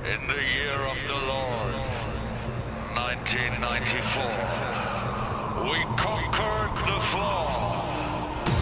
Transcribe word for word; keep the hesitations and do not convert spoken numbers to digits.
In the year of the Lord, nineteen ninety-four, we conquered the floor.